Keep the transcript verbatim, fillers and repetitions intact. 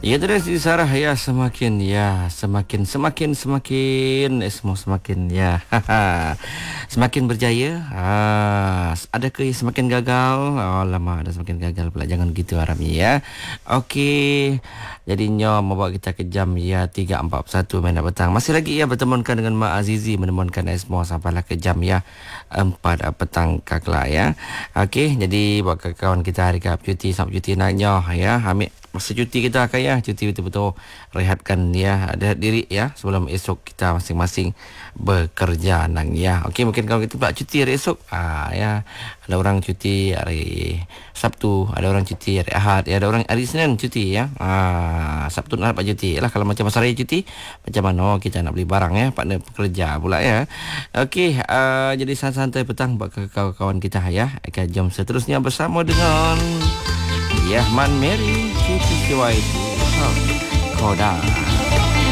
Ya terus di Sarah ya semakin ya semakin semakin semakin eh, semua semakin ya semakin berjaya. Ah, adakah yang semakin gagal? Oh lama ada semakin gagal pula. Jangan gitu Arami ya. Okey. Jadinya membawa kita ke jam ya tiga empat puluh satu minit petang. Masih lagi ya bertemankan dengan Mak Azizi menemankan Esmo sampailah ke jam ya empat petang kakak ya. Okey, jadi buat kawan kita hari ke cuti sampai cuti naiknya ya. Ambil masa cuti kita akan ya, cuti betul-betul rehatkan ya, rehat diri ya sebelum esok kita masing-masing bekerja nang ya. Okey, mungkin kalau kita pula cuti hari esok, ah ya, ada orang cuti hari Sabtu, ada orang cuti hari Ahad, ya ada orang hari Senin cuti ya. Ah, Sabtu dan Ahad pak cuti lah. Kalau macam masa raya cuti, macam mana kita nak beli barang ya, partner pekerja pula ya. Okey, uh, jadi santai-santai petang buat kawan-kawan kita ya. Akan jam seterusnya bersama dengan Yahman Mary Cuti K Y T Koda.